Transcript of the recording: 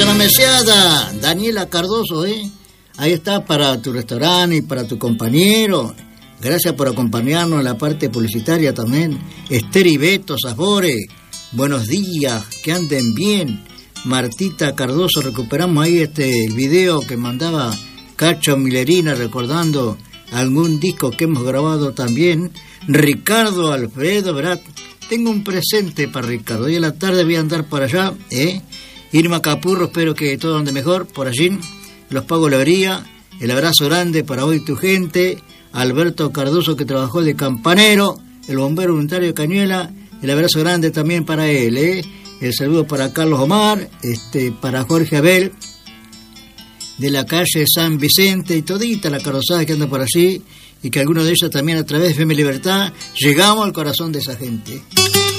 en la meseada, Daniela Cardoso, ahí está para tu restaurante y para tu compañero. Gracias por acompañarnos en la parte publicitaria también. Esther y Beto Sabores, buenos días, que anden bien. Martita Cardoso, recuperamos ahí el video que mandaba Cacho Milerina recordando algún disco que hemos grabado también. Ricardo Alfredo, ¿verdad? Tengo un presente para Ricardo. Hoy a la tarde voy a andar para allá, Irma Capurro, espero que todo ande mejor por allí. Los pago la alegría. El abrazo grande para hoy tu gente. Alberto Cardoso, que trabajó de campanero, el bombero voluntario de Cañuela. El abrazo grande también para él, El saludo para Carlos Omar, para Jorge Abel, de la calle San Vicente, y todita la carrozada que anda por allí, y que algunos de ellos también a través de FM Libertad llegamos al corazón de esa gente.